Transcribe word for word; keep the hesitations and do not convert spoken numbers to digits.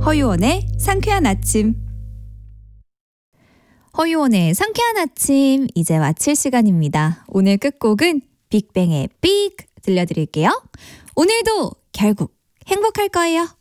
허유원의 상쾌한 아침. 허유원의 상쾌한 아침 이제 마칠 시간입니다. 오늘 끝곡은 빅뱅의 빅 들려드릴게요. 오늘도 결국 행복할 거예요.